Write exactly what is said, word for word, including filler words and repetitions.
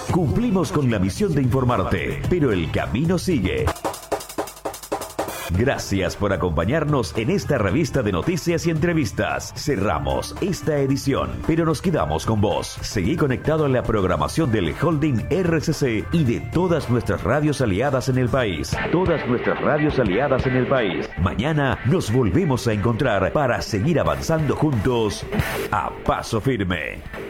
Cumplimos con la misión de informarte, pero el camino sigue. Gracias por acompañarnos en esta revista de noticias y entrevistas. Cerramos esta edición, pero nos quedamos con vos. Seguí conectado a la programación del Holding R C C y de todas nuestras radios aliadas en el país. Todas nuestras radios aliadas en el país. Mañana nos volvemos a encontrar para seguir avanzando juntos a paso firme.